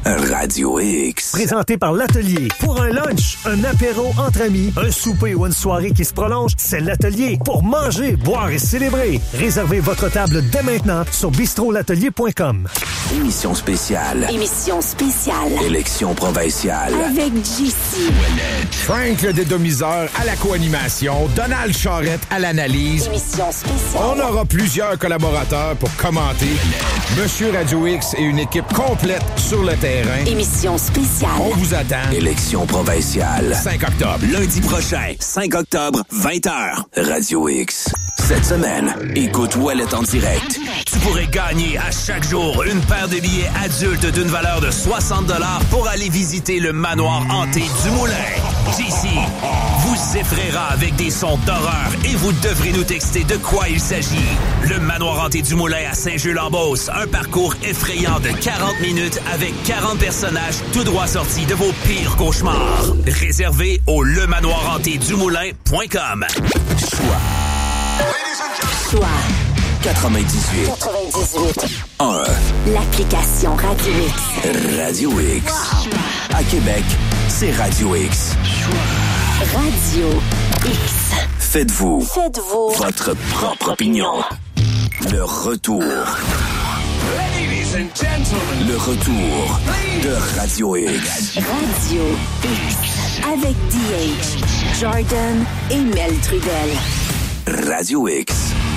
Radio X. Présenté par l'Atelier. Pour un lunch, un apéro entre amis, un souper ou une soirée qui se prolonge, c'est l'Atelier. Pour manger, boire et célébrer. Réservez votre table dès maintenant sur bistrolatelier.com. Émission spéciale. Élection provinciale. Avec JC. Frank le dédomiseur à la co-animation, Donald Charrette à l'analyse. Émission spéciale. On aura plusieurs collaborateurs pour commenter. Monsieur Radio X et une équipe complète sur le terrain. Émission spéciale. On vous attend. Élection provinciale. 5 octobre. Lundi prochain, 5 octobre, 20h. Radio X. Cette semaine, écoute Ouellet en direct. Tu pourrais gagner à chaque jour une paire de billets adultes d'une valeur de 60$ pour aller visiter le manoir hanté du Moulin. JC vous effraiera avec des sons d'horreur et vous devrez nous texter de quoi il s'agit. Le manoir hanté du Moulin à Saint-Gilles-en-Beauce. Un parcours effrayant de 40 minutes avec 40 personnages tout droit sortis de vos pires cauchemars. Réservé au lemanoirhantédumoulin.com. Choix 98. 1. L'application Radio X. Radio X. À Québec, c'est Radio X. Radio X. Faites-vous votre propre opinion. Le retour. Le retour de Radio X. Radio X. Avec DH, Jordan et Mel Trudel. Radio X.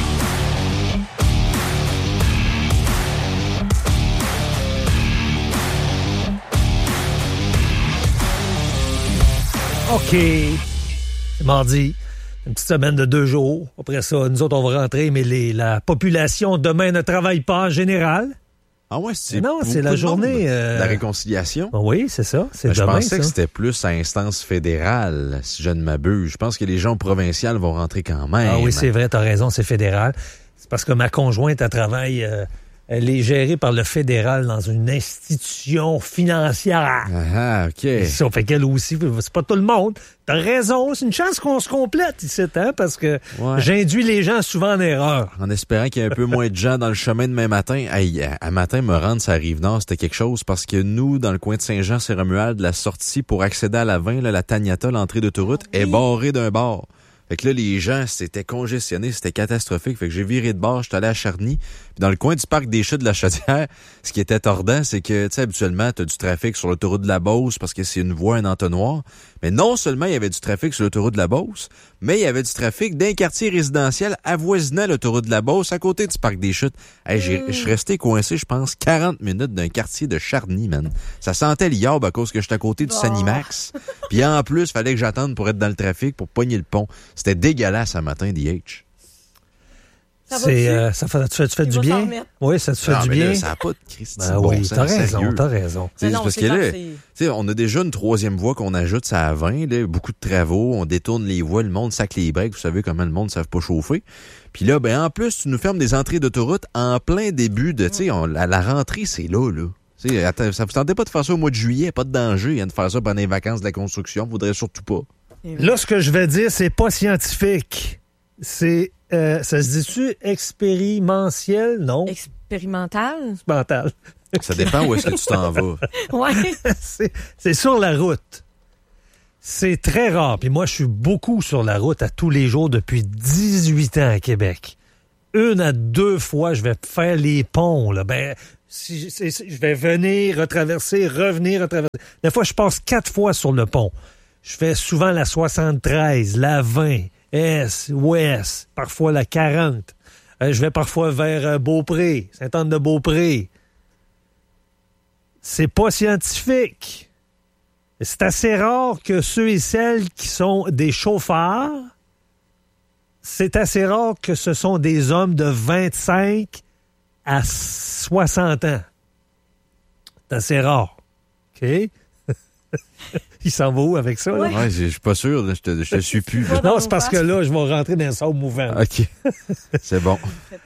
OK. C'est mardi. Une petite semaine de 2 jours. Après ça, nous autres, on va rentrer, mais la population demain ne travaille pas en général. Ah ouais, c'est non, c'est la journée... La réconciliation? Oui, c'est ça. C'est je demain, pensais que c'était plus à instance fédérale, si je ne m'abuse. Je pense que les gens provinciales vont rentrer quand même. Ah oui, c'est vrai, t'as raison, c'est fédéral. C'est parce que ma conjointe, elle travaille... elle est gérée par le fédéral dans une institution financière. Ah, OK. Ça fait qu'elle aussi, c'est pas tout le monde. T'as raison, c'est une chance qu'on se complète ici, hein, parce que j'induis les gens souvent en erreur. En espérant qu'il y ait un peu moins de gens dans le chemin demain matin. Hey, à matin, me rendre sur la Rive-Nord, c'était quelque chose, parce que nous, dans le coin de Saint-Jean-c'est-Romuald, la sortie pour accéder à la 20, là, la Taniata, l'entrée d'autoroute, est barrée d'un bord. Fait que là, les gens, c'était congestionné, c'était catastrophique. Fait que j'ai viré de bord, j'étais allé à Charny. Puis dans le coin du parc des Chutes de la Chaudière, ce qui était tordant, c'est que, tu sais, habituellement, t'as du trafic sur l'autoroute de la Beauce parce que c'est une voie, un entonnoir. Mais non seulement il y avait du trafic sur l'autoroute de la Beauce, mais il y avait du trafic d'un quartier résidentiel avoisinant l'autoroute de la Beauce à côté du parc des Chutes. Hey, je suis resté coincé, je pense, 40 minutes d'un quartier de Charny, man. Ça sentait l'iorbe à cause que j'étais à côté du Sanimax. Puis en plus, fallait que j'attende pour être dans le trafic, pour pogner le pont. C'était dégueulasse un matin, DH. Ça tu fais du bien? Oui, ça te fait du bien. Là, ça n'a pas de Christy. Oui, t'as raison. C'est parce que là, on a déjà une 3e voie qu'on ajoute, ça à 20, là, beaucoup de travaux, on détourne les voies, le monde sac les breaks, vous savez comment le monde ne savent pas chauffer. Puis là, en plus, tu nous fermes des entrées d'autoroute en plein début de, la rentrée, c'est là. Ça vous tentait pas de faire ça au mois de juillet, pas de danger, de faire ça pendant les vacances de la construction, faudrait surtout pas. Là, ce que je vais dire, c'est pas scientifique. C'est, ça se dit-tu expérimentiel? Non. Expérimental? Mental. Ça dépend où est-ce que tu t'en vas. Oui. C'est sur la route. C'est très rare. Puis moi, je suis beaucoup sur la route à tous les jours depuis 18 ans à Québec. 1 à 2 fois, je vais faire les ponts. Là. Je vais venir, retraverser, revenir, retraverser. Des fois, je passe 4 fois sur le pont. Je fais souvent la 73, la 20, S, Ouest, parfois la 40. Je vais parfois vers Beaupré, Sainte-Anne-de-Beaupré. C'est pas scientifique. C'est assez rare que ceux et celles qui sont des chauffeurs, c'est assez rare que ce sont des hommes de 25 à 60 ans. C'est assez rare. OK? Il s'en va où avec ça? Là? Ouais, je suis pas sûr. Là, je te suis plus. Là. Non, c'est parce que là, je vais rentrer dans un sable mouvant. OK. C'est bon.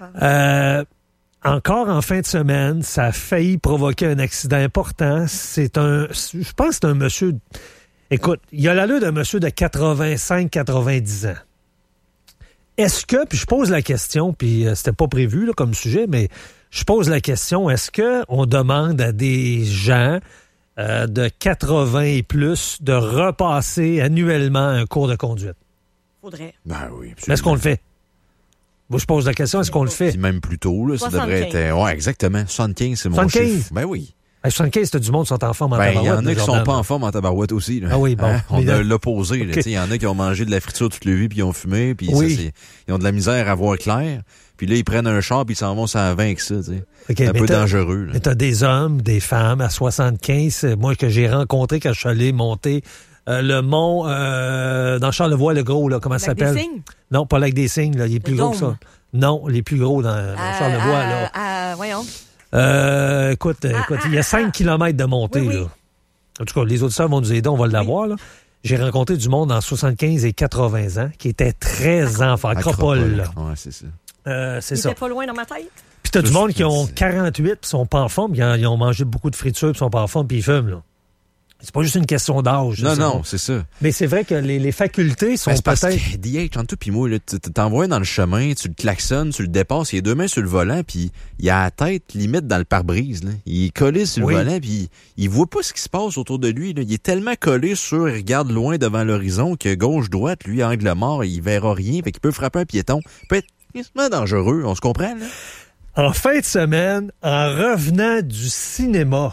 Encore en fin de semaine, ça a failli provoquer un accident important. Je pense que c'est un monsieur... Écoute, il y a l'allure d'un monsieur de 85-90 ans. Est-ce que, puis je pose la question, puis c'était pas prévu là, comme sujet, mais je pose la question, est-ce qu'on demande à des gens de 80 et plus de repasser annuellement un cours de conduite. Faudrait. Ben oui. Mais est-ce qu'on le fait? Moi, je pose la question, est-ce qu'on le fait? Puis même plus tôt, là, ça 75. devrait être... Ouais, exactement. 75, c'est mon 75? chiffre. Ben oui. À 75, t'as du monde qui sont en forme en Ben, il tabarouette. y en a qui sont Jordan. pas en forme en tabarouette aussi. Là. Ah oui, bon. Hein? On Mais a là- l'opposé. OK. Il y en a qui ont mangé de la friture toute leur vie, puis ils ont fumé, puis Oui. ça, ils ont de la misère à voir clair. Puis là, ils prennent un char, puis ils s'en vont sans vin avec ça. Tu sais. OK, C'est un mais peu t'as- dangereux. Là. Mais t'as des hommes, des femmes à 75, moi que j'ai rencontré quand je suis allé monter le mont dans Charlevoix-le-Gros, là, comment ça Lac des s'appelle? Cygnes? Non, pas Lac des Cygnes, là, il est plus gros que ça. Dôme. Non, les plus gros dans Charlevoix, là. Voyons. Écoute, il y a 5 km de montée, oui. là. En tout cas, les auditeurs vont nous aider, on va l'avoir, là. J'ai rencontré du monde en 75 et 80 ans qui était très enfant. Acropole, là. Ouais, c'est ça. C'est Il ça. était pas loin dans ma tête. Puis t'as du Ça, monde je qui ont pense. 48 puis sont pas en forme. Ils ont mangé beaucoup de fritures puis sont pas en forme puis ils fument, là. C'est pas juste une question d'âge. Non, là, non, bon. c'est ça. Mais c'est vrai que les facultés sont Ben, c'est parce peut-être... que DH, entre toi pis moi, là, t'envoies dans le chemin, tu le klaxonnes, tu le dépasses, il a deux mains sur le volant, puis il a la tête limite dans le pare-brise. Là. Il est collé sur Oui. le volant, puis il voit pas ce qui se passe autour de lui. Là. Il est tellement collé sur, il regarde loin devant l'horizon que gauche-droite, lui, angle mort, il verra rien, fait qu'il peut frapper un piéton. Il peut être quasiment dangereux, on se comprend, là? En fin de semaine, en revenant du cinéma,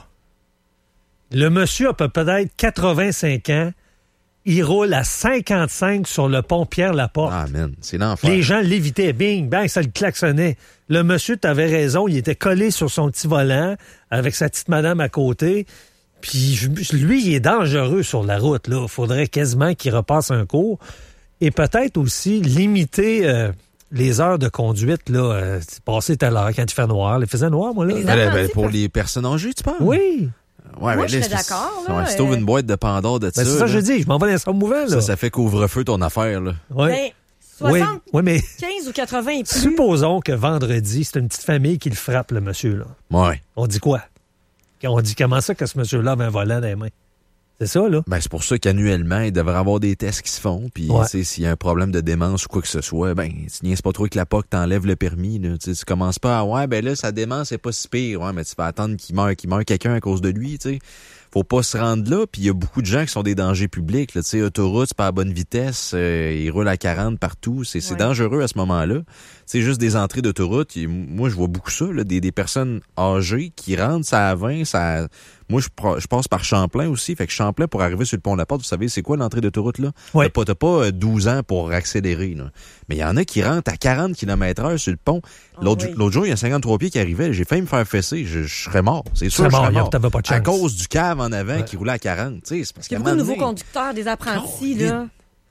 le monsieur a peut-être 85 ans. Il roule à 55 sur le pont Pierre-Laporte. Ah, man, c'est l'enfer. Les gens l'évitaient. Bing, bang, ça le klaxonnait. Le monsieur, t'avais raison, il était collé sur son petit volant avec sa petite madame à côté. Puis lui, il est dangereux sur la route. Là. Faudrait quasiment qu'il repasse un cours. Et peut-être aussi limiter les heures de conduite. Là, passer tout à l'heure quand il fait noir. Il faisait noir, moi, là. Les Ben, pour les personnes âgées, tu parles? Oui. Ouais, Moi, mais je là, serais d'accord, là, Ouais, si t'ouvres une boîte de Pandore de Ben, ça, c'est ça que je là, dis. Je m'en vais dans son mouvement. Là. ça fait couvre-feu ton affaire, là. Ouais. Ben, Oui, 75 oui, mais ou 80 et plus. supposons que vendredi, c'est une petite famille qui le frappe, le monsieur. Là. Ouais. On dit quoi? On dit comment ça que ce monsieur-là avait un volant dans les mains? C'est ça, là? Ben, c'est pour ça qu'annuellement, il devrait avoir des tests qui se font. Puis, Ouais. tu sais, s'il y a un problème de démence ou quoi que ce soit, ben, tu niaises pas trop que la POC t'enlève le permis, là. Tu sais, tu commences pas à, ouais, ben là, sa démence, c'est pas si pire. Ouais, mais tu vas attendre qu'il meure quelqu'un à cause de lui, tu sais. Faut pas se rendre là. Puis, il y a beaucoup de gens qui sont des dangers publics, là. Tu sais, autoroute, c'est pas à bonne vitesse. Ils roulent à 40 partout. C'est Ouais. dangereux à ce moment-là. C'est juste des entrées d'autoroute. Moi, je vois beaucoup ça, là. Des personnes âgées qui rentrent, ça à 20, ça. Moi, je passe par Champlain aussi. Fait que Champlain, pour arriver sur le pont de la Porte, vous savez, c'est quoi l'entrée d'autoroute, là? Ouais. T'as pas 12 ans pour accélérer, là. Mais il y en a qui rentrent à 40 km/h sur le pont. L'autre jour, il y a 53 pieds qui arrivaient. J'ai failli me faire fesser. Je serais mort. C'est sûr, serais je serais mort, mort. t'avais pas de chance. À cause du cave en avant qui roulait à 40. Tu sais, c'est parce Il y qu'à a beaucoup de un nouveaux moment donné- conducteurs, des apprentis, là.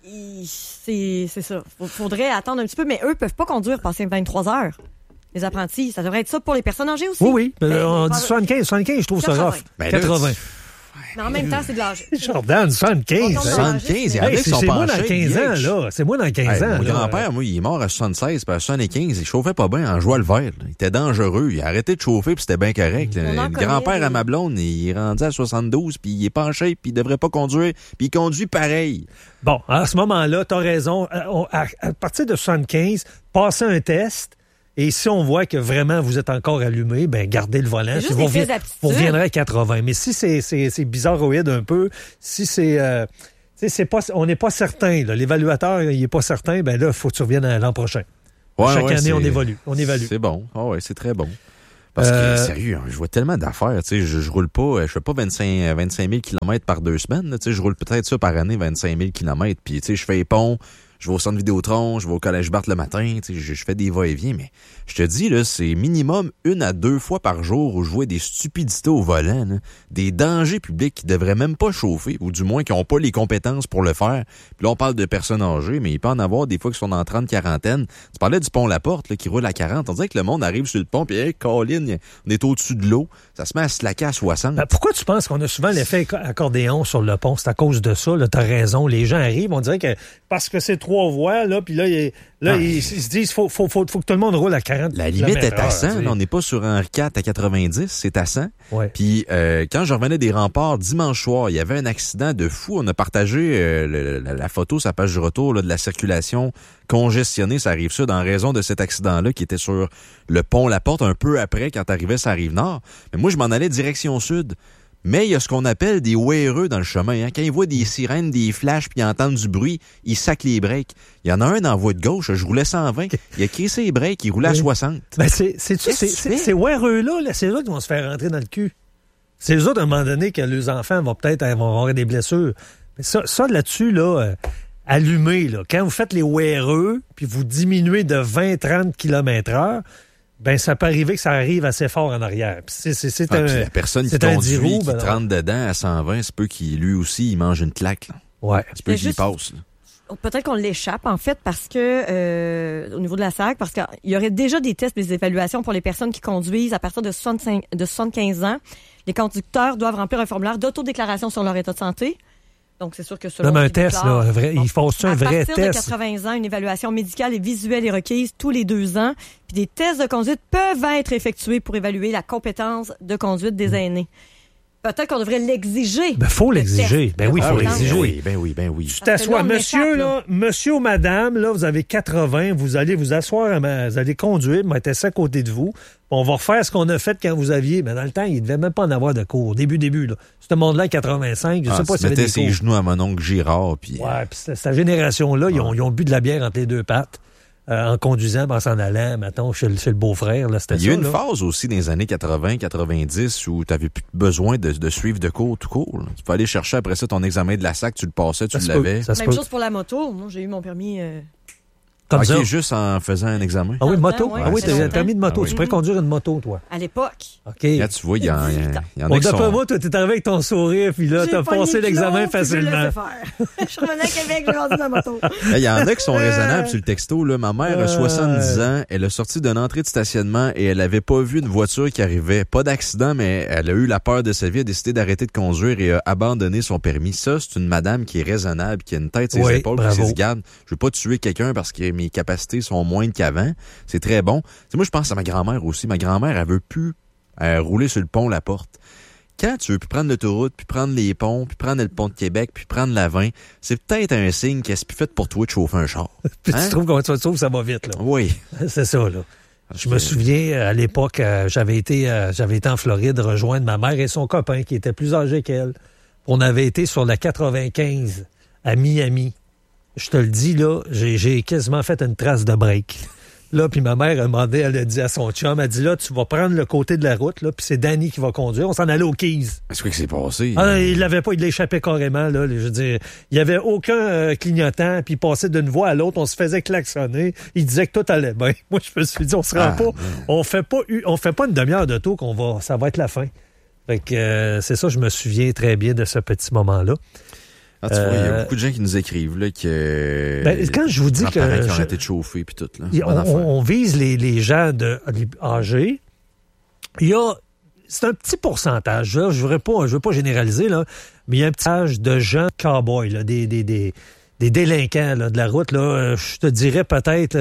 C'est ça. Faudrait attendre un petit peu, mais eux peuvent pas conduire passer 23 heures. Les apprentis, ça devrait être ça pour les personnes âgées aussi. Oui, oui. Ben, On dit pas- 75. 75, je trouve ça 80. rough. Ben là, 80. Mais en même temps, c'est de l'âge. Jordan, 75. On tombe hein? dans 75, il y en a Hey, qui c'est sont c'est pas moi en dans shape, 15 ans, Diech. là. C'est moi dans 15 ans. Mon là. grand-père, moi, il est mort à 76, puis à 75, il chauffait pas bien en jouant le verre. Là. Il était dangereux. Il a arrêté de chauffer, puis c'était bien correct. là. On en Le connaît grand-père des- à ma blonde, il est rendu à 72, puis il est pas en shape, puis il devrait pas conduire, puis il conduit pareil. Bon, à ce moment-là, t'as raison. À partir de 75, passez un test. Et si on voit que vraiment vous êtes encore allumé, ben gardez le volant. C'est Si juste vous, des tests d'aptitude. vous reviendrez à 80. Mais si c'est bizarroïde un peu, si c'est... tu sais, c'est pas, on n'est pas certain. là. L'évaluateur, il n'est pas certain, ben là, il faut que tu reviennes à l'an prochain. Chaque année, c'est- on évolue. On évalue. C'est bon. Ah ouais, c'est très bon. Parce que, sérieux, je vois tellement d'affaires. Tu sais, je roule pas, je fais pas 25 000 km par 2 semaines. Là, tu sais, je roule peut-être ça par année, 25 000 km. Puis, tu sais, je fais les ponts, je vais au centre Vidéotron, je vais au Collège Barthes le matin. Tu sais, je fais des va-et-vient. Mais je te dis, là, c'est minimum 1 à 2 fois par jour où je vois des stupidités au volant. Là, des dangers publics qui devraient même pas chauffer, ou du moins qui n'ont pas les compétences pour le faire. Puis là, on parle de personnes âgées, mais il peut en avoir des fois qui sont dans 30-40. Tu parlais du pont La Porte, là, qui roule à 40. On dirait que le monde arrive sur le pont, puis hey, Colin, on est au-dessus de l'eau. Ça se met à slacker à 60. Ben, pourquoi tu penses qu'on a souvent l'effet accordéon sur le pont? C'est à cause de ça. T'as raison. Les gens arrivent, on dirait que parce que c'est 3 voies, là, puis là, ils se disent faut que tout le monde roule à 40. La limite est à 100. tu sais. Là, on n'est pas sur Henri IV à 90, c'est à 100. Ouais. Puis quand je revenais des remparts dimanche soir, il y avait un accident de fou. On a partagé la photo, sa page du retour là, de la circulation congestionnée, ça arrive sud en raison de cet accident-là qui était sur le pont La Porte un peu après quand t'arrivais sur la Rive-Nord. Mais moi, je m'en allais direction sud. Mais il y a ce qu'on appelle des weareux dans le chemin. Hein. Quand ils voient des sirènes, des flashs, puis ils entendent du bruit, ils sacent les breaks. Il y en a un dans la voie de gauche, je roulais 120. Il a crissé les breaks, il roulait à 60. Ben ces weareux-là, c'est eux qui vont se faire rentrer dans le cul. C'est eux autres, à un moment donné, que les enfants vont peut-être avoir des blessures. Mais ça là-dessus, là, allumé, là. Quand vous faites les weareux, puis vous diminuez de 20-30 km/h, ben ça peut arriver que ça arrive assez fort en arrière. Puis c'est la personne qui conduit, qui te rentre dedans à 120, c'est peu qu'il, lui aussi, il mange une claque. Là. Ouais. C'est peu qu'il passe. Là. Peut-être qu'on l'échappe, en fait, parce que, au niveau de la SAC, parce qu'il y aurait déjà des tests, des évaluations pour les personnes qui conduisent à partir de 75 ans. Les conducteurs doivent remplir un formulaire d'autodéclaration sur leur état de santé. Donc, c'est sûr que selon un test, là, il faut un vrai test. À partir de 80 ans, une évaluation médicale et visuelle est requise tous les 2 ans. Puis des tests de conduite peuvent être effectués pour évaluer la compétence de conduite des aînés. Peut-être qu'on devrait l'exiger. Ben, faut l'exiger. Ben oui, il faut l'exiger. Ben oui. Tu t'assois, monsieur ou madame, là, vous avez 80, vous allez vous asseoir, vous allez conduire, mettez ça à côté de vous. On va refaire ce qu'on a fait quand vous aviez. Mais dans le temps, il ne devait même pas en avoir de cours. Début, là. Ce monde-là, 85, je sais pas si mettait ses genoux à mon oncle Girard. Puis... Ouais, puis cette génération-là, ils ont bu de la bière entre les deux pattes. En conduisant, en s'en allant, mettons, chez le beau-frère. Là, c'était il y a eu une phase aussi dans les années 80-90 où tu n'avais plus besoin de suivre de cours tout court. Là. Tu peux aller chercher après ça ton examen de la SAC, tu le passais, tu l'avais. Même chose pour la moto. Moi, j'ai eu mon permis... Comme ça. Juste en faisant un examen. Ah oui, moto. Ouais, tu as un permis de moto. Tu pourrais conduire une moto, toi. À l'époque. OK. Là, tu vois, il y en a qui sont... D'après moi, toi, t'es arrivé avec ton sourire, puis là, t'as passé l'examen facilement. Je suis revenu à Québec, j'ai vendu ma moto. Il y en a qui sont raisonnables sur le texto. Là. Ma mère a 70 ans. Elle a sorti d'une entrée de stationnement et elle avait pas vu une voiture qui arrivait. Pas d'accident, mais elle a eu la peur de sa vie, a décidé d'arrêter de conduire et a abandonné son permis. Ça, c'est une madame qui est raisonnable, qui a une tête sur ses épaules, qui se dit, regarde, je veux pas tuer quelqu'un parce que mes capacités sont moindres qu'avant. C'est très bon. T'sais, moi, je pense à ma grand-mère aussi. Ma grand-mère, elle veut plus rouler sur le pont La Porte. Quand tu veux plus prendre l'autoroute, puis prendre les ponts, puis prendre le pont de Québec, puis prendre la 20, c'est peut-être un signe qu'elle c'est plus fait pour toi de chauffer un char. Puis tu trouves comment tu trouves ça va vite, là. Oui. C'est ça, là. Je me souviens, à l'époque, j'avais été en Floride rejoindre ma mère et son copain qui était plus âgé qu'elle. On avait été sur la 95 à Miami. Je te le dis, là, j'ai quasiment fait une trace de break. Là, puis ma mère a demandé, elle a dit à son chum, elle a dit, là, tu vas prendre le côté de la route, là, puis c'est Danny qui va conduire. On s'en allait aux Keys. Est-ce que c'est passé? Ah, il l'avait pas, il l'échappait carrément, là. Je veux dire, il y avait aucun clignotant, puis il passait d'une voie à l'autre, on se faisait klaxonner. Il disait que tout allait bien. Moi, je me suis dit, on se rend pas, on fait pas une demi-heure d'auto ça va être la fin. Fait que, c'est ça, je me souviens très bien de ce petit moment-là. Ah, tu vois, il y a beaucoup de gens qui nous écrivent là, que quand je vous dis que qui ont été chauffés puis tout là. On vise les gens âgés. C'est un petit pourcentage. Là, je veux pas généraliser là, mais il y a un petit pourcentage de gens cow-boys, là, des délinquants là, de la route là. Je te dirais peut-être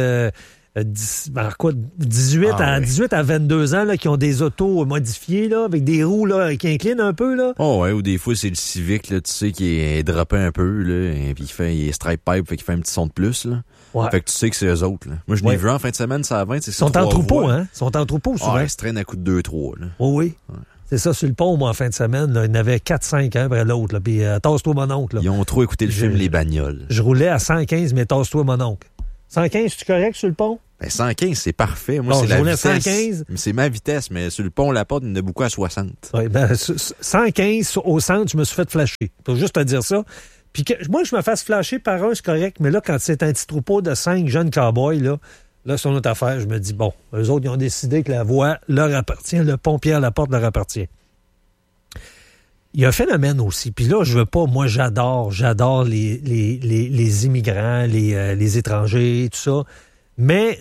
18 à 22 ans là, qui ont des autos modifiées là, avec des roues là, qui inclinent un peu. Là. Oh ouais, ou des fois c'est le Civic, là, tu sais, qui est droppé un peu, là, et puis il est stripe pipe, fait qu'il fait un petit son de plus. Là. Ouais. Fait que tu sais que c'est eux autres. Là. Moi, je l'ai vu en fin de semaine, ça à 20. Ils sont en troupeau, hein? Ils sont en troupeau souvent. Ouais, ils se traînent à coup de 2-3. Là. Oh, oui. Ouais. C'est ça, sur le pont, moi, en fin de semaine, là, il y en avait 4-5 un après l'autre. Puis tasse-toi mon oncle. Là. Ils ont trop écouté le film Les Bagnoles. Je roulais à 115, mais tasse-toi mon oncle. 115, c'est-tu correct sur le pont? Ben 115, c'est parfait. Moi, c'est la vitesse. 115. C'est ma vitesse, mais sur le pont La Porte, il y en a beaucoup à 60. Oui, ben 115 au centre, je me suis fait flasher. Pour juste te dire ça. Puis que moi, je me fasse flasher par un, c'est correct, mais là, quand c'est un petit troupeau de 5 jeunes cow-boys, là, c'est une autre affaire. Je me dis, bon, eux autres, ils ont décidé que la voie leur appartient, le pont Pierre-Laporte leur appartient. Il y a un phénomène aussi. Puis là, je veux pas, moi, j'adore les immigrants, les étrangers, tout ça. Mais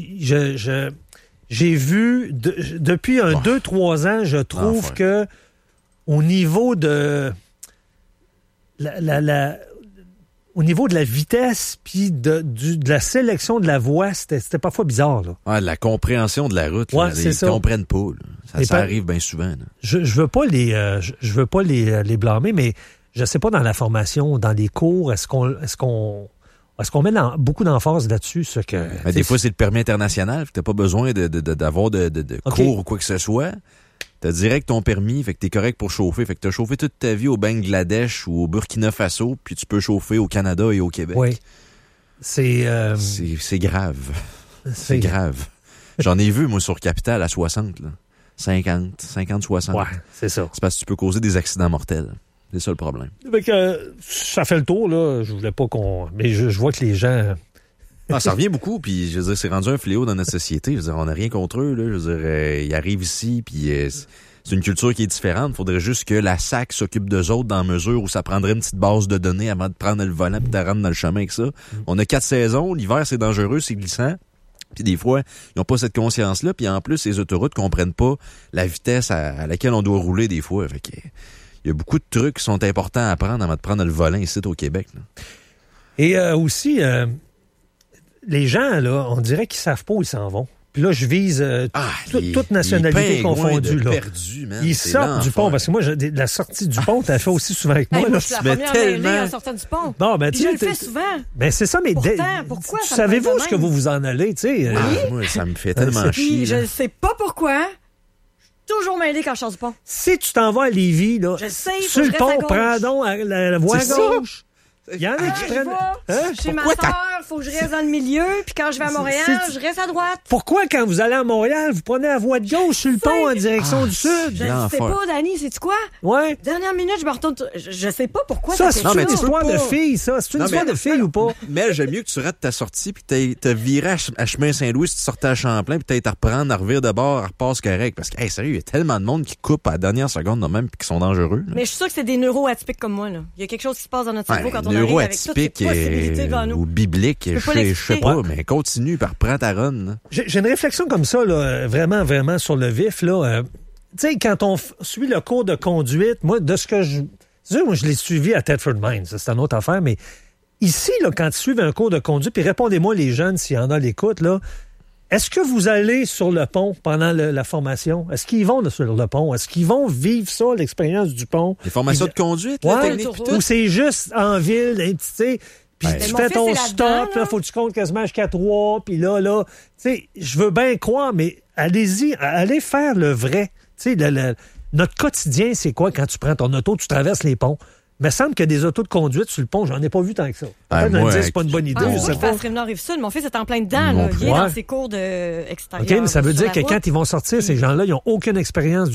j'ai vu, depuis 2-3 ans, je trouve que au niveau de au niveau de la vitesse puis de la sélection de la voie, c'était parfois bizarre. Là. Ouais, la compréhension de la route, là, ils ne comprennent pas. Ça arrive bien souvent. Là. Je veux pas les blâmer, mais je sais pas dans la formation, dans les cours, est-ce qu'on met beaucoup d'emphase là-dessus? Des fois, c'est le permis international. Tu n'as pas besoin d'avoir de cours ou quoi que ce soit. T'as direct ton permis, fait que t'es correct pour chauffer. Fait que t'as chauffé toute ta vie au Bangladesh ou au Burkina Faso, puis tu peux chauffer au Canada et au Québec. Oui. C'est grave. C'est grave. J'en ai vu, moi, sur Capital à 60, là. 50, 60. Ouais, c'est ça. C'est parce que tu peux causer des accidents mortels. C'est ça le problème. Fait que, ça fait le tour, là. Je voulais pas qu'on... Mais je vois que les gens... Ça revient beaucoup, puis je veux dire, c'est rendu un fléau dans notre société. Je veux dire, on n'a rien contre eux, là. Je veux dire, ils arrivent ici, puis c'est une culture qui est différente. Il faudrait juste que la SAC s'occupe d'eux autres dans la mesure où ça prendrait une petite base de données avant de prendre le volant et de rentrer dans le chemin avec ça. On a 4 saisons. L'hiver, c'est dangereux, c'est glissant. Puis des fois, ils n'ont pas cette conscience-là. Puis en plus, les autoroutes comprennent pas la vitesse à laquelle on doit rouler des fois. Fait que, il y a beaucoup de trucs qui sont importants à apprendre avant de prendre le volant ici au Québec, là. Et aussi, les gens, là, on dirait qu'ils savent pas où ils s'en vont. Puis là, je vise toute nationalité confondue. Là. Ils sortent du pont. Parce que moi, la sortie du pont, t'as fait aussi souvent avec moi. Moi, je suis la première mêlée en sortant du pont. Bon, ben, je le fais souvent. Ben, c'est ça, mais pourquoi savez-vous où est-ce que vous vous en allez? Oui. Moi, ça me fait tellement chier. Je ne sais pas pourquoi. Je suis toujours mêlée quand je sors du pont. Si tu t'en vas à Lévis, là, sur le pont, prends donc la voie gauche. Il y en a qui prennent... Chez ma sœur, il faut que je reste dans le milieu, puis quand je vais à Montréal, je reste à droite. Pourquoi, quand vous allez à Montréal, vous prenez la voie de gauche sur le pont en direction du sud? Je ne sais pas, Dani, sais-tu quoi? Ouais. Dernière minute, je me retourne... Je sais pas pourquoi ça fait ça. C'est une histoire de fille, ça. C'est une histoire de fille ou pas? Mais j'aime mieux que tu rates ta sortie, puis t'as viré à chemin Saint-Louis, si tu sortais à Champlain, puis t'as à reprendre, à revirer de bord, à repasse correct. Parce que, sérieux, il y a tellement de monde qui coupe à la dernière seconde, de même, puis qui sont dangereux. Là. Mais je suis sûre que c'est des neuroatypiques comme moi, là. Il y a quelque chose qui se passe dans notre cerveau quand on arrive avec toutes ces possibilités devant nous. Ou biblique, je sais pas, mais continue, par prends ta run. Là. J'ai une réflexion comme ça, là, vraiment, vraiment sur le vif. Là. Tu sais, quand on suit le cours de conduite, moi, de ce que moi, je l'ai suivi à Thetford Mines, c'est une autre affaire, mais ici, là, quand tu suives un cours de conduite, puis répondez-moi les jeunes s'il y en a l'écoute, là, est-ce que vous allez sur le pont pendant la formation? Est-ce qu'ils vont sur le pont? Est-ce qu'ils vont vivre ça, l'expérience du pont? Les formations de conduite, technique, ou c'est juste en ville, tu sais, puis tu fais ton stop, là, faut que tu comptes quasiment jusqu'à 3, puis là, tu sais, je veux bien croire, mais allez-y, allez faire le vrai. Tu sais, notre quotidien, c'est quoi quand tu prends ton auto, tu traverses les ponts? Il me semble qu'il y a des autos de conduite sur le pont, j'en ai pas vu tant que ça. Peut-être c'est pas une bonne idée. Je sais pas. Rive-Sud, mon fils est en plein dedans, là. Il est dans ses cours extérieurs. OK, mais ça veut dire que quand ils vont sortir, ces gens-là, ils n'ont aucune expérience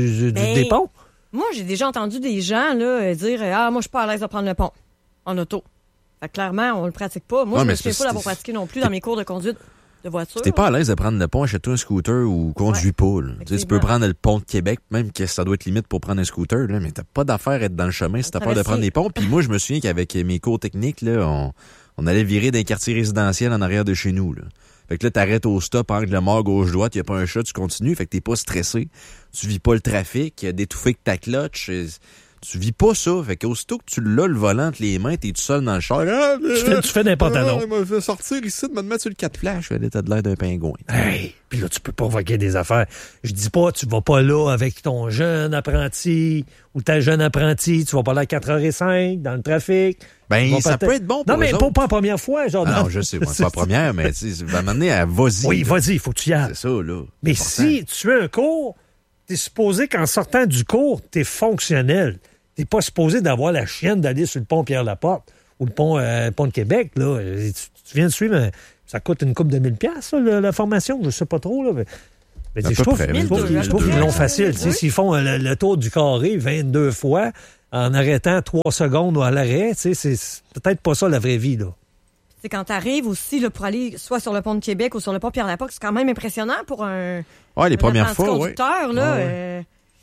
des ponts? Moi, j'ai déjà entendu des gens là, dire « Ah, moi, je suis pas à l'aise de prendre le pont en auto. » Fait que clairement, on le pratique pas. Moi, je me souviens pas l'avoir pratiqué non plus dans mes cours de conduite de voiture. Si t'es pas à l'aise de prendre le pont, achète-toi un scooter ou conduis pas. Là. Tu peux prendre le pont de Québec, même que ça doit être limite pour prendre un scooter, là, mais t'as pas d'affaire à être dans le chemin si t'as peur de prendre les ponts. Puis moi, je me souviens qu'avec mes cours techniques, là, on allait virer d'un quartier résidentiel en arrière de chez nous. Là. Fait que là, t'arrêtes au stop, angle mort, gauche-droite, y a pas un chat, tu continues. Fait que t'es pas stressé. Tu vis pas le trafic, d'étouffer que ta clutch. Tu vis pas ça. Fait qu'aussitôt que tu l'as le volant entre les mains, t'es tout seul dans le char. Tu fais des pantalons. Il m'a sortir ici, de me mettre sur le 4 flash. T'as de l'air d'un pingouin. Hey, puis là, tu peux provoquer des affaires. Je dis pas, tu vas pas là avec ton jeune apprenti ou ta jeune apprentie. Tu vas pas là à 4h05 dans le trafic. Ben, ça peut être bon pour non, mais pas en première fois. Genre, non, je sais, moi, c'est pas la première, mais ça va m'amener à vas-y. Oui, vas-y, il faut que tu y ailles. C'est ça, là. Mais si tu as un cours, t'es supposé qu'en sortant du cours, t'es fonctionnel. T'es pas supposé d'avoir la chienne d'aller sur le pont Pierre-Laporte ou le pont de Québec. Là. Tu viens de suivre, ça coûte une couple de 1000$, ça, la formation, je sais pas trop. Là, mais je trouve qu'ils l'ont facile. Oui. S'ils font le tour du carré 22 fois en arrêtant 3 secondes à l'arrêt, c'est peut-être pas ça la vraie vie. Là. C'est quand tu arrives aussi là, pour aller soit sur le pont de Québec ou sur le pont Pierre-Laporte, c'est quand même impressionnant pour les premières fois, conducteur. Là,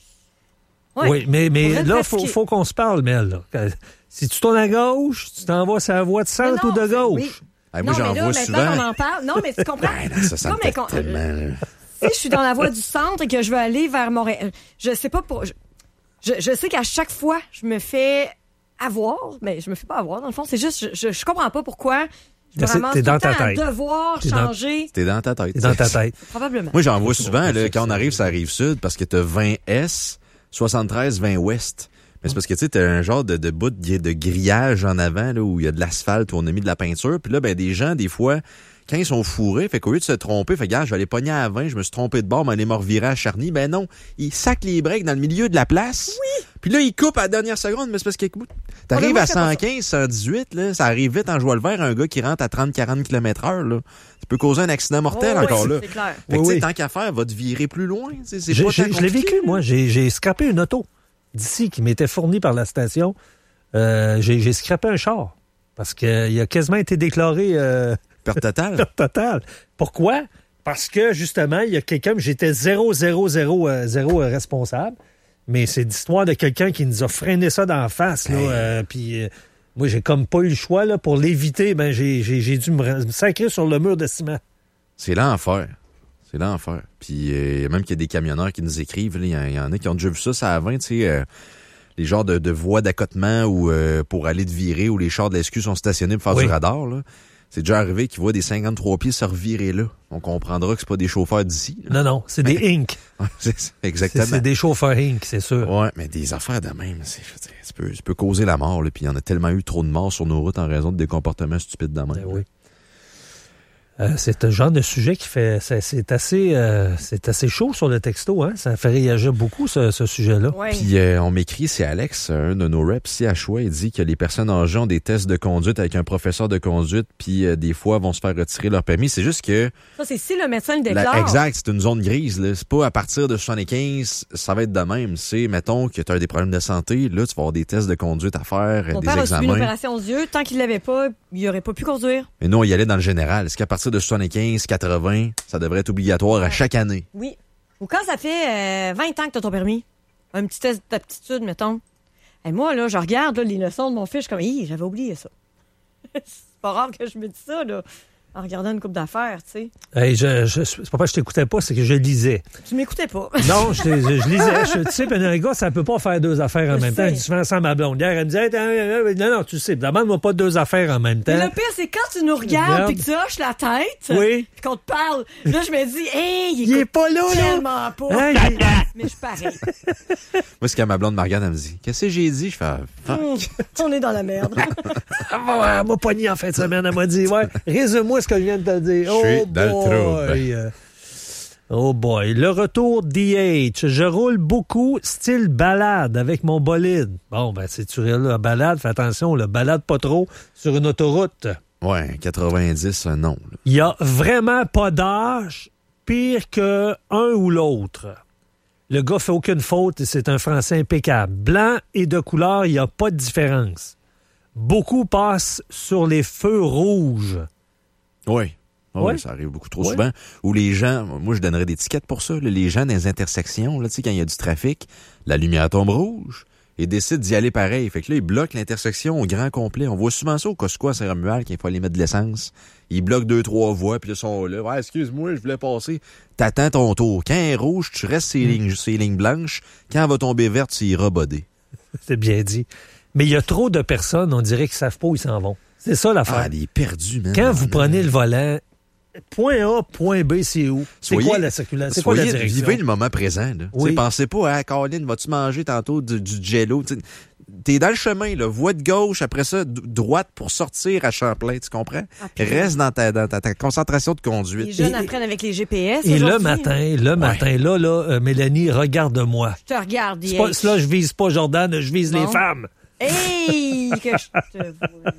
oui, mais là, faut qu'on se parle, Mel. Là. Si tu tournes à gauche, tu t'envoies sur la voie de centre ou de gauche. Oui. Moi, j'en vois souvent. On en parle. Non, mais tu comprends? Ça me fait tellement... Si je suis dans la voie du centre et que je veux aller vers Montréal, je sais pas pour... Je sais qu'à chaque fois, je me fais avoir, mais je me fais pas avoir, dans le fond. C'est juste, je comprends pas pourquoi... Je me ramasse tout le temps à devoir changer. T'es dans ta tête. T'es dans ta tête. Probablement. Moi, j'en vois souvent là, quand on arrive sur la Rive-Sud parce que t'as 20S, 73, 20 Ouest. Mais c'est parce que tu sais, t'as un genre de bout de grillage en avant là, où il y a de l'asphalte, où on a mis de la peinture. Puis là, ben des gens, des fois, quand ils sont fourrés, fait qu'au lieu de se tromper, fait gars, je vais aller pogner à 20, je me suis trompé de bord, mais aller me revirer à Charny. Ben non, ils sacent les breaks dans le milieu de la place. Oui. Puis là, ils coupent à la dernière seconde, mais c'est parce que t'arrives à 115, 118, là, ça arrive vite en joie le vert, un gars qui rentre à 30-40 km/h, là. Tu peux causer un accident mortel encore là. C'est clair. Fait que, tant qu'à faire, va te virer plus loin. Je l'ai vécu, moi. J'ai scrappé une auto d'ici qui m'était fournie par la station. J'ai scrappé un char parce qu'il a quasiment été déclaré... Perte totale? Perte totale. Pourquoi? Parce que, justement, il y a quelqu'un... J'étais 0 responsable, mais c'est l'histoire de quelqu'un qui nous a freiné ça d'en face. Là, puis moi, j'ai comme pas eu le choix. Là, pour l'éviter, ben j'ai dû me sacrer sur le mur de ciment. C'est l'enfer. C'est l'enfer. Puis même qu'il y a des camionneurs qui nous écrivent, il y en a qui ont déjà vu ça à 20, tu sais... les genres de voies d'accotement où pour aller te virer, où les chars de la SQ sont stationnés pour faire du radar, là. C'est déjà arrivé qu'ils voient des 53 pieds se revirer là. On comprendra que c'est pas des chauffeurs d'ici. Là. Non, c'est des Inc. Exactement. C'est des chauffeurs Inc, c'est sûr. Ouais, mais des affaires de même, ça peut causer la mort. Puis il y en a tellement eu trop de morts sur nos routes en raison de des comportements stupides de même. Ben oui. C'est un genre de sujet qui fait... C'est assez chaud sur le texto, hein? Ça fait réagir beaucoup, ce sujet-là. Ouais. Puis on m'écrit, c'est Alex, un de nos reps ici à Choix, il dit que les personnes âgées ont des tests de conduite avec un professeur de conduite, puis des fois vont se faire retirer leur permis. C'est juste que... Ça, c'est si le médecin le déclare. Exact, c'est une zone grise. Là. C'est pas à partir de 75, ça va être de même. C'est, mettons, que tu as des problèmes de santé, là, tu vas avoir des tests de conduite à faire, Mon des père examens. a subi une opération aux yeux. Tant qu'il l'avait pas, il aurait pas pu conduire. Mais nous, on y allait dans le général. Est-ce qu'à partir de 75, 80, ça devrait être obligatoire à chaque année? Oui. Ou quand ça fait 20 ans que tu as ton permis. Un petit test d'aptitude, mettons. Et moi, là, je regarde là, les leçons de mon fils, je suis comme, j'avais oublié ça. C'est pas rare que je me dise ça, là, en regardant une couple d'affaires, tu sais. Hey, c'est pas parce que je t'écoutais pas, c'est que je lisais. Tu m'écoutais pas. Non, je lisais. Tu sais, un gars, ça peut pas faire deux affaires en même temps. Je fais ça ma blonde. Hier, elle me disait, non, tu sais, demande-moi pas deux affaires en même temps. Mais le pire, c'est quand tu nous regardes et que tu hoches la tête, puis qu'on te parle, là, je me dis, il est pas là, tellement pas. Mais je suis pareil. Moi, c'est quand ma blonde me regarde, elle me dit, qu'est-ce que j'ai dit? Je fais, fuck. On est dans la merde. Elle m'a pogné en fin de semaine. Elle m'a dit, résume-moi ce que je viens de te dire. Je suis dans le trouble. Oh boy. Le retour DH. Je roule beaucoup style balade avec mon bolide. Bon, ben, si tu roules la balade, fais attention, le balade pas trop sur une autoroute. Ouais, 90, non. Là. Il y a vraiment pas d'âge pire que un ou l'autre. Le gars fait aucune faute et c'est un Français impeccable. Blanc et de couleur, il n'y a pas de différence. Beaucoup passent sur les feux rouges. Oui. Ouais. Ça arrive beaucoup trop souvent. Où les gens, moi je donnerais des tickets pour ça, là, les gens dans les intersections, là, tu sais, quand il y a du trafic, la lumière tombe rouge et décident d'y aller pareil. Fait que là, ils bloquent l'intersection au grand complet. On voit souvent ça au Costco à Saint-Romuald quand il faut aller mettre de l'essence. Ils bloquent 2-3 voies, puis là, ils sont là. Ouais, excuse-moi, je voulais passer. T'attends ton tour. Quand elle est rouge, tu restes ces lignes blanches. Quand elle va tomber verte, tu iras boder. C'est bien dit. Mais il y a trop de personnes, on dirait qu'ils savent pas où ils s'en vont. C'est ça l'affaire. Ah, elle est perdue, man. Quand vous prenez le volant, point A, point B, c'est où? C'est quoi la circulation? C'est quoi la direction? Vivez le moment présent. Là. Oui. Pensez pas, à Colin, vas-tu manger tantôt du jello? T'es dans le chemin, là, voie de gauche, après ça, droite pour sortir à Champlain, tu comprends? Reste dans ta concentration de conduite. Les jeunes apprennent avec les GPS. Et le matin, là, Mélanie, regarde-moi. Je te regarde, là, je vise pas Jordan, je vise les femmes. Hey, que je te vois.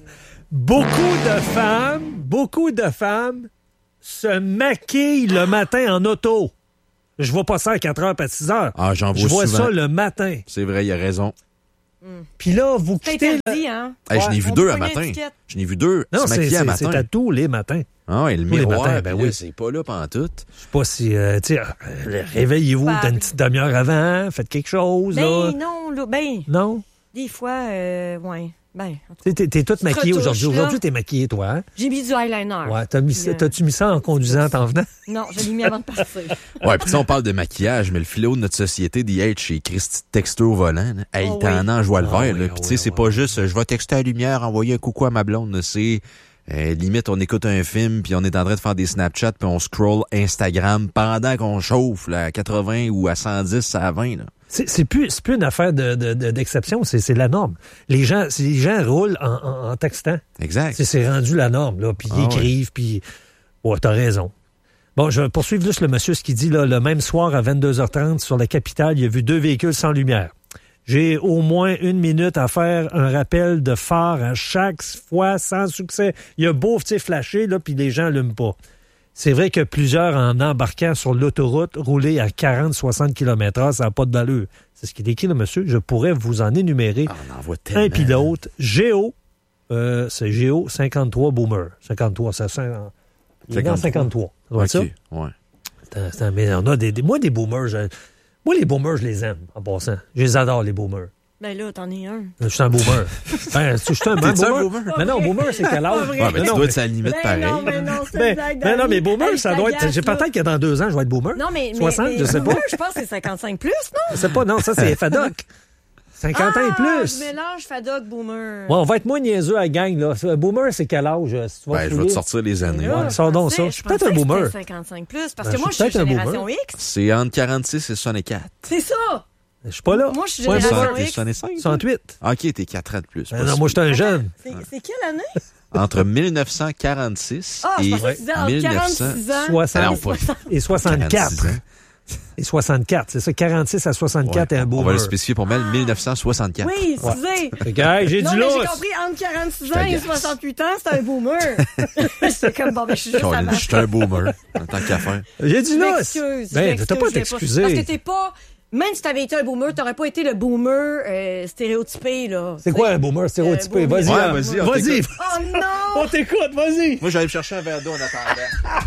Beaucoup de femmes se maquillent le matin en auto. Je vois pas ça à 4h pas 6h. Ah, j'en vois souvent. Je vois ça le matin. C'est vrai, il a raison. Puis là, vous quittez... interdit, hein? Je n'ai vu 2 à matin. Je n'ai vu 2 se maquiller à matin. C'est à tous les matins. Ah, et le miroir, matins, ben oui. C'est pas là pantoute. Je sais pas si... réveillez-vous une petite demi-heure avant, faites quelque chose. Ben là. non, là, ben... Non? Des fois, ouais. Ben, t'es toute maquillée aujourd'hui. Aujourd'hui, t'es maquillée, toi. Hein? J'ai mis du eyeliner. Ouais, t'as-tu mis ça en conduisant, en venant? Non, je l'ai mis avant de partir. Ouais, puis on parle de maquillage, mais le fléau de notre société d'IH, c'est Christy texto au volant. Là. Hey, t'en en joie le vert. Là. Puis tu sais, c'est pas juste, je vais texter à la lumière, envoyer un coucou à ma blonde. Là. C'est limite, on écoute un film, puis on est en train de faire des Snapchat, puis on scroll Instagram pendant qu'on chauffe là, à 80 ou à 110, à 20. Là. C'est plus une affaire d'exception, c'est la norme. Les gens roulent en textant. Exact. C'est rendu la norme, là. Puis ils écrivent, puis Ouais, t'as raison. Bon, je vais poursuivre juste le monsieur, ce qu'il dit, là, le même soir à 22h30 sur la capitale, il a vu 2 véhicules sans lumière. J'ai au moins 1 minute à faire un rappel de phare à chaque fois sans succès. Il a beau, tu sais, flasher, là, puis les gens n'allument pas. C'est vrai que plusieurs, en embarquant sur l'autoroute, rouler à 40-60 km/h, ça n'a pas de valeur. C'est ce qu'il décrit, le monsieur. Je pourrais vous en énumérer. On en voit tellement. Un pilote, Géo, c'est Géo 53 Boomer. 53, ça sent... Il est dans 53. Ça doit être ça? Ouais. Mais on a moi, des boomers, moi, les boomers, je les aime, en passant. Je les adore, les boomers. Ben là, t'en es un. Je suis un boomer. Je suis un boomer. Mais non, boomer, c'est quel âge? Ouais, mais tu dois être à la limite pareil. Non, mais boomer, ça doit être... J'ai peut-être que dans 2 ans, je vais être boomer. Non, mais 60, je sais pas. Je pense que c'est 55 plus, non? Je sais pas, non, ça, c'est FADOC. 50 ans et plus. Je mélange FADOC, boomer. Ouais, on va être moins niaiseux à la gang, là. Boomer, c'est quel âge? Si tu vas Je vais te sortir les années. Ouais, sors donc ça. Je suis peut-être un boomer. 55 plus, parce que moi, je suis génération X. C'est entre 46 et 64. C'est ça! Je suis pas là. Moi, je suis génération X. 65? 68. OK, t'es 4 ans de plus. Non, moi, j'étais un jeune. C'est quelle année? Entre 1946 je et pensais que tu disais entre 46 ans. 60 et 64. Et 64, c'est ça, 46 à 64 est un boomer. On va le spécifier pour Mel, 1964. Oui, excusez. J'ai non, du mais lousse. j'ai compris, entre 46 ans et 68 ans, c'est un boomer. C'est comme, bon, ben, je suis juste à Je suis un boomer, en tant qu'affaire. J'ai du lousse. Ben, t'as pas à t'excuser. Parce que t'es pas... Même si t'avais été un boomer, t'aurais pas été le boomer stéréotypé, là. C'est quoi un boomer stéréotypé? Vas-y, vas-y. Oh non! On t'écoute, vas-y. Moi, j'allais me chercher un verre d'eau en attendant.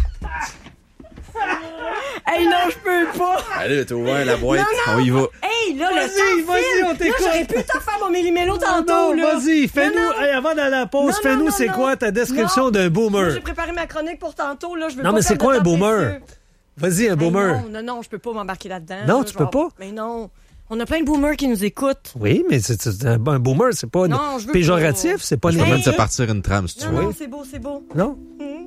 Hey, non, je peux pas! Allez, t'as ouvert la boîte, on y va. Hey, là, le temps file. on t'écoute. Là, j'aurais pu t'en faire mon méli-mélo tantôt, là. Vas-y, fais-nous, hey, avant d'aller à la pause, fais-nous c'est quoi ta description d'un boomer? Moi, j'ai préparé ma chronique pour tantôt, là, je veux pas. Non, mais c'est quoi un boomer? Vas-y, un boomer. Non, je peux pas m'embarquer là-dedans. Non, tu peux pas? Mais non. On a plein de boomers qui nous écoutent. Oui, mais c'est un boomer, c'est pas péjoratif, c'est pas... Je vais même te partir une trame, si tu veux. Non, c'est beau, c'est beau. Non?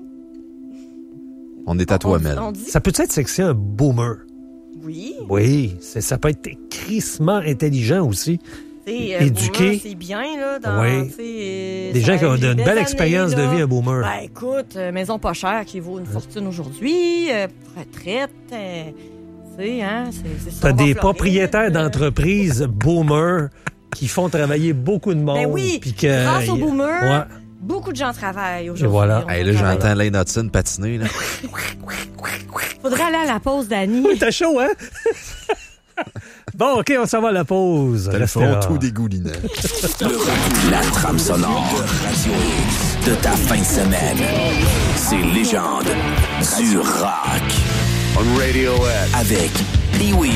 On est à toi, Mel. Ça peut être sexy, un boomer. Oui. Oui, ça peut être crissement intelligent aussi. Éduqué. C'est bien, là. Dans, des gens qui ont une belle expérience de vie, un boomer. Ben, écoute, maison pas chère qui vaut une fortune aujourd'hui, retraite, c'est ça. T'as des propriétaires d'entreprises boomers qui font travailler beaucoup de monde. Ben oui, grâce aux boomers, beaucoup de gens travaillent aujourd'hui. Et voilà. Hey, là, j'entends Lane Hudson patiner, là. Faudrait aller à la pause, Dani. Oui, t'as chaud, hein? Bon, OK, on s'en va à la pause. T'as le front tout dégoulinant. La trame sonore de Radio X de ta fin de semaine. C'est légende du rock. On Radiohead. Avec Pee-Wee.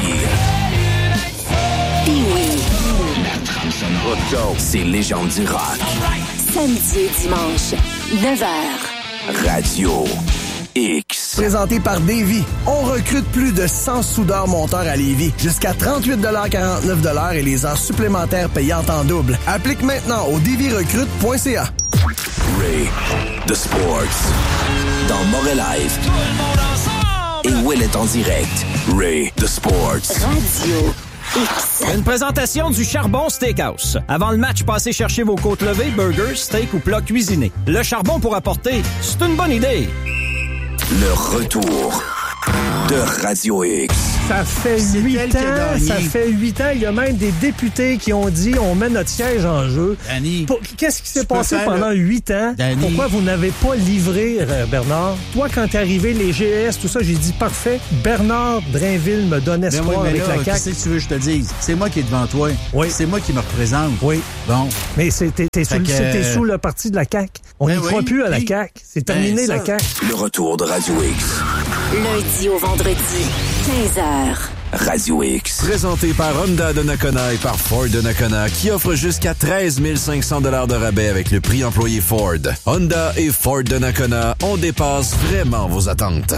Pee-Wee. La trame sonore. Let's go. C'est légende du rock. Samedi et dimanche, 9h. Radio X. Présenté par Davy. On recrute plus de 100 soudeurs-monteurs à Lévis. Jusqu'à 38,49 $ et les heures supplémentaires payantes en double. Applique maintenant au davyrecrute.ca. Ray the Sports. Dans Morelive. Et Will est en direct. Ray the Sports. Radio X. Une présentation du Charbon Steakhouse. Avant le match, passez chercher vos côtes levées, burgers, steak ou plats cuisinés. Le charbon pour apporter, c'est une bonne idée. Le retour de Radio X. Ça fait 8 ans, il y a même des députés qui ont dit on met notre siège en jeu. Danny, qu'est-ce qui s'est passé pendant 8 ans? Danny. Pourquoi vous n'avez pas livré, Bernard? Toi, quand t'es arrivé, les GES, tout ça, j'ai dit parfait. Bernard Drainville me donne espoir avec la CAQ. Qu'est-ce que tu veux que je te dise? C'est moi qui est devant toi. Oui. C'est moi qui me représente. Oui. Bon. Mais t'es sous le parti de la CAQ. On n'y croit plus à la CAQ. C'est terminé, la CAQ. Le retour de Radio X. Lundi au vendredi, 15h. Radio X. Présenté par Honda de Nakona et par Ford de Nakona, qui offre jusqu'à 13 500 $ de rabais avec le prix employé Ford. Honda et Ford de Nakona, on dépasse vraiment vos attentes.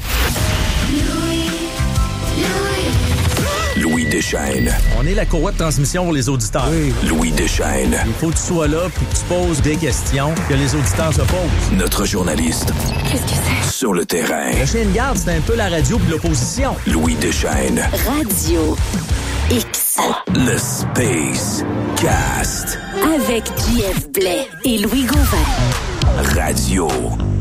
Louis Deschênes. On est la courroie de transmission pour les auditeurs. Oui. Louis Deschênes. Il faut que tu sois là puis que tu poses des questions que les auditeurs se posent. Notre journaliste. Qu'est-ce que c'est? Sur le terrain. Le chien de garde, c'est un peu la radio de l'opposition. Louis Deschênes. Radio X. Le Space Cast. Avec JF Blais et Louis Gauvin. Radio